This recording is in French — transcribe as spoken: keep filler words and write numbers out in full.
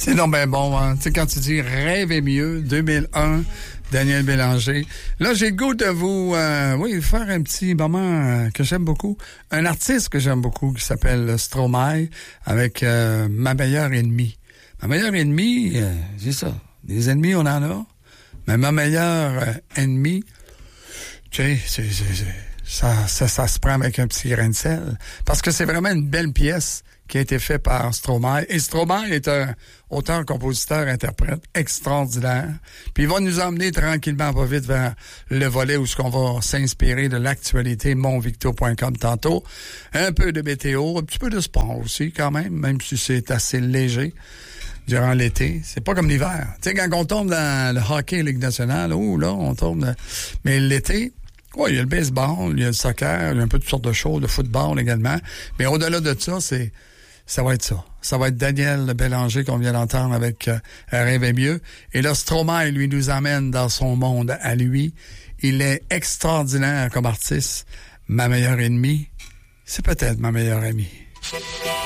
C'est donc bien bon, hein? Tu sais, quand tu dis Rêver mieux, deux mille un, Daniel Bélanger. Là, j'ai le goût de vous, euh, oui, faire un petit moment euh, que j'aime beaucoup. Un artiste que j'aime beaucoup qui s'appelle Stromae avec euh, Ma meilleure ennemie. Ma meilleure ennemie, euh, c'est ça. Des ennemis, on en a. Mais ma meilleure euh, ennemie, tu sais, c'est, c'est, c'est, ça, ça, ça se prend avec un petit grain de sel. Parce que c'est vraiment une belle pièce qui a été faite par Stromae. Et Stromae est un auteur, compositeur, interprète extraordinaire. Puis il va nous emmener tranquillement, pas vite, vers le volet où ce qu'on va s'inspirer de l'actualité monvicto point com tantôt. Un peu de météo, un petit peu de sport aussi quand même, même si c'est assez léger durant l'été. C'est pas comme l'hiver. Tu sais, quand on tombe dans le hockey Ligue nationale, oh là, on tombe dans... Mais l'été, oui, il y a le baseball, il y a le soccer, il y a un peu de toutes sortes de choses, le football également. Mais au-delà de ça, c'est ça va être ça. Ça va être Daniel Bélanger qu'on vient d'entendre avec euh, Rêver mieux. Et là, Stromae, lui, nous amène dans son monde à lui. Il est extraordinaire comme artiste. Ma meilleure ennemie, c'est peut-être ma meilleure amie.